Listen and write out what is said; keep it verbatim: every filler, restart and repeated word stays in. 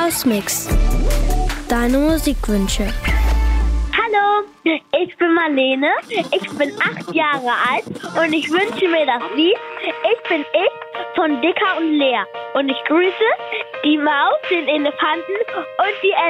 Hausmix. Deine Musikwünsche. Hallo, ich bin Marlene, ich bin acht Jahre alt und ich wünsche mir das Lied Ich bin ich von Dicker und Lea. Und ich grüße die Maus, den Elefanten und die